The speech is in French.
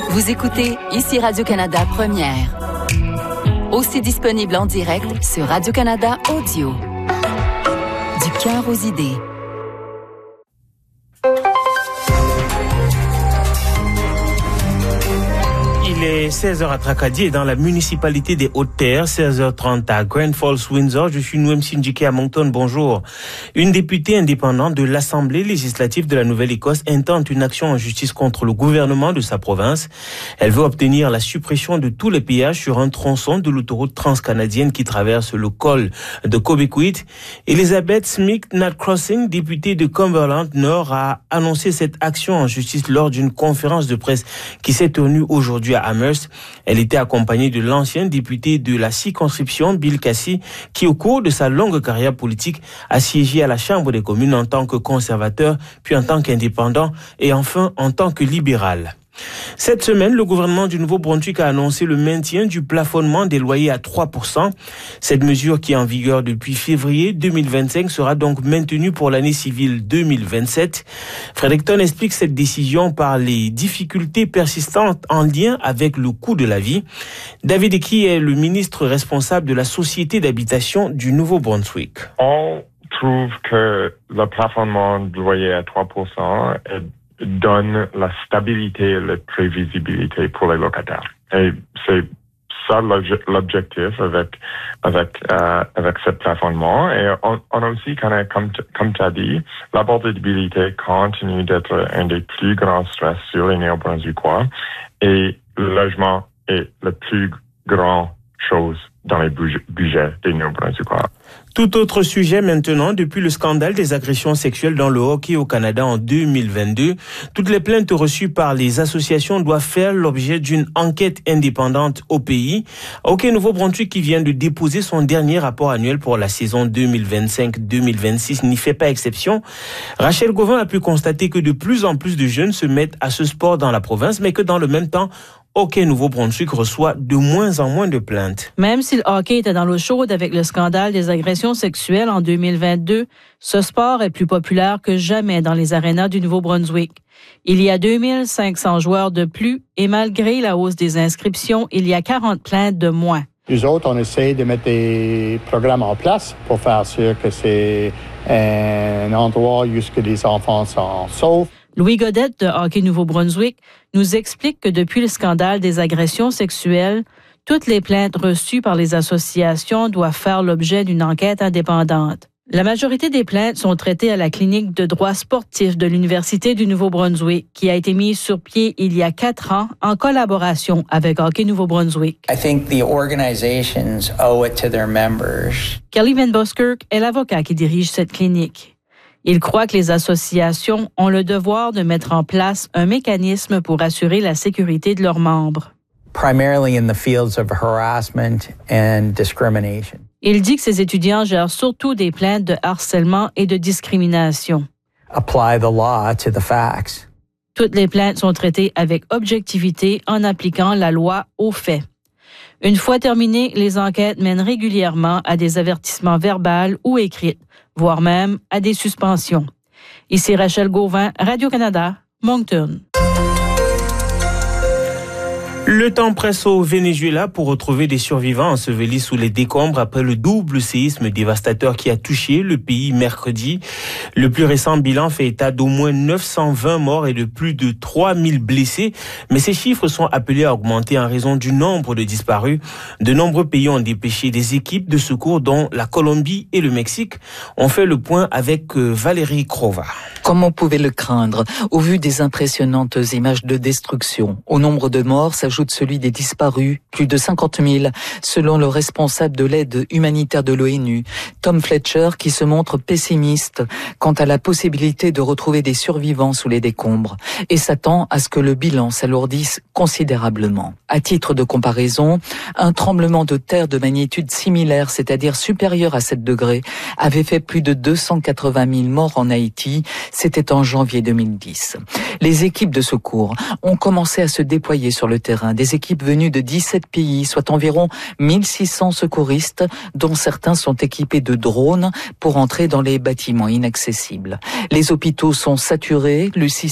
Vous écoutez ici Radio-Canada Première. Aussi disponible en direct sur Radio-Canada Audio. Du cœur aux idées. Il est 16h à Tracadie et dans la municipalité des Hautes-Terres, 16h30 à Grand Falls, Windsor. Je suis Nouem Sindjike à Moncton, bonjour. Une députée indépendante de l'Assemblée législative de la Nouvelle-Écosse intente une action en justice contre le gouvernement de sa province. Elle veut obtenir la suppression de tous les péages sur un tronçon de l'autoroute transcanadienne qui traverse le col de Cobequid. Elizabeth Smith Nat Crossing, députée de Cumberland Nord, a annoncé cette action en justice lors d'une conférence de presse qui s'est tenue aujourd'hui à Amherst. Elle était accompagnée de l'ancien député de la circonscription, Bill Casey, qui au cours de sa longue carrière politique a siégé à la Chambre des communes en tant que conservateur, puis en tant qu'indépendant et enfin en tant que libéral. Cette semaine, le gouvernement du Nouveau-Brunswick a annoncé le maintien du plafonnement des loyers à 3%. Cette mesure qui est en vigueur depuis février 2025 sera donc maintenue pour l'année civile 2027. Fredericton explique cette décision par les difficultés persistantes en lien avec le coût de la vie. David Eki est le ministre responsable de la Société d'habitation du Nouveau-Brunswick. On trouve que le plafonnement du loyer à 3% donne la stabilité et la prévisibilité pour les locataires. Et c'est ça l'objectif avec ce plafonnement. Et on a aussi, comme tu as dit, l'abordabilité continue d'être un des plus grands stress sur les Néo-Brunswickois et le logement est la plus grande chose dans les budgets des Néo-Brunswickois. Tout autre sujet maintenant, depuis le scandale des agressions sexuelles dans le hockey au Canada en 2022, toutes les plaintes reçues par les associations doivent faire l'objet d'une enquête indépendante au pays. Hockey Nouveau-Brunswick, qui vient de déposer son dernier rapport annuel pour la saison 2025-2026, n'y fait pas exception. Rachel Gauvin a pu constater que de plus en plus de jeunes se mettent à ce sport dans la province, mais que dans le même temps, Hockey Nouveau-Brunswick reçoit de moins en moins de plaintes. Même si le hockey était dans l'eau chaude avec le scandale des agressions sexuelles en 2022, ce sport est plus populaire que jamais dans les arénas du Nouveau-Brunswick. Il y a 2500 joueurs de plus et malgré la hausse des inscriptions, il y a 40 plaintes de moins. Nous autres, on essaie de mettre des programmes en place pour faire sûr que c'est un endroit où les enfants sont saufs. Louis Godette de Hockey Nouveau-Brunswick nous explique que depuis le scandale des agressions sexuelles, toutes les plaintes reçues par les associations doivent faire l'objet d'une enquête indépendante. La majorité des plaintes sont traitées à la clinique de droit sportif de l'Université du Nouveau-Brunswick, qui a été mise sur pied il y a 4 ans en collaboration avec Hockey Nouveau-Brunswick. I think the organizations owe it to their members. Kelly Van Buskirk est l'avocat qui dirige cette clinique. Il croit que les associations ont le devoir de mettre en place un mécanisme pour assurer la sécurité de leurs membres. Primarily in the fields of harassment and discrimination. Il dit que ses étudiants gèrent surtout des plaintes de harcèlement et de discrimination. Apply the law to the facts. Toutes les plaintes sont traitées avec objectivité en appliquant la loi aux faits. Une fois terminées, les enquêtes mènent régulièrement à des avertissements verbaux ou écrits, voire même à des suspensions. Ici Rachel Gauvin, Radio-Canada, Moncton. Le temps presse au Venezuela pour retrouver des survivants ensevelis sous les décombres après le double séisme dévastateur qui a touché le pays mercredi. Le plus récent bilan fait état d'au moins 920 morts et de plus de 3000 blessés. Mais ces chiffres sont appelés à augmenter en raison du nombre de disparus. De nombreux pays ont dépêché des équipes de secours, dont la Colombie et le Mexique. On fait le point avec Valérie Crova. Comme on pouvait le craindre, au vu des impressionnantes images de destruction, au nombre de morts s'ajoute celui des disparus, plus de 50 000, selon le responsable de l'aide humanitaire de l'ONU, Tom Fletcher, qui se montre pessimiste quant à la possibilité de retrouver des survivants sous les décombres et s'attend à ce que le bilan s'alourdisse considérablement. À titre de comparaison, un tremblement de terre de magnitude similaire, c'est-à-dire supérieur à 7 degrés, avait fait plus de 280 000 morts en Haïti. C'était en janvier 2010. Les équipes de secours ont commencé à se déployer sur le terrain. Des équipes venues de 17 pays, soit environ 1600 secouristes, dont certains sont équipés de drones pour entrer dans les bâtiments inaccessibles. Les hôpitaux sont saturés, le système